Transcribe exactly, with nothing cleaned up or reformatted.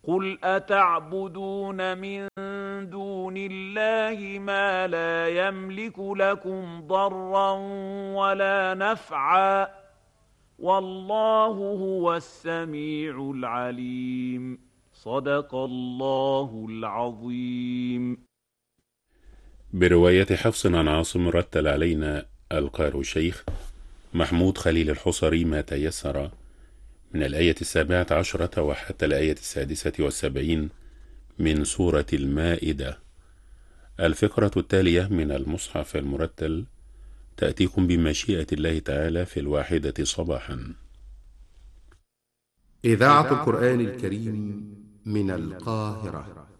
قل أتعبدون من دون الله ما لا يملك لكم ضرا ولا نفعا والله هو السميع العليم. صدق الله العظيم. برواية حفص عن عاصم رتل علينا القارئ الشيخ محمود خليل الحصري ما تيسر من الآية السابعة عشرة وحتى الآية السادسة والسبعين من سورة المائدة. الفقرة التالية من المصحف المرتل تأتيكم بمشيئة الله تعالى في الواحدة صباحا. إذاعة القرآن الكريم من القاهرة.